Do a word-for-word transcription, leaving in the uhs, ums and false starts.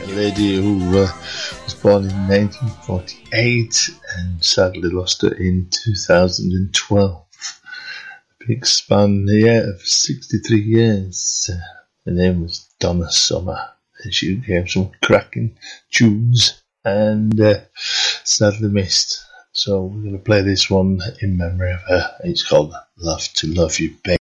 a lady who uh, was born in nineteen forty-eight and sadly lost her in two thousand twelve. A big span here of sixty-three years. Uh, her name was Donna Summer, and she gave some cracking tunes and uh, sadly missed. So we're going to play this one in memory of her. It's called Love to Love You, Babe.